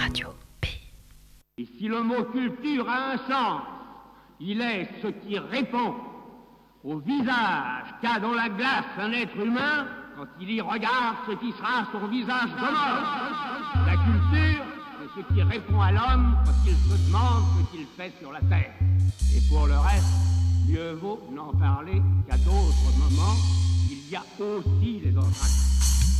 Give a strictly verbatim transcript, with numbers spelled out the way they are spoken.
Radio P. Et si le mot culture a un sens, il est ce qui répond au visage qu'a dans la glace un être humain quand il y regarde ce qui sera son visage demain. La culture, c'est ce qui répond à l'homme quand il se demande ce qu'il fait sur la terre. Et pour le reste, mieux vaut n'en parler qu'à d'autres moments. Il y a aussi les autres actes.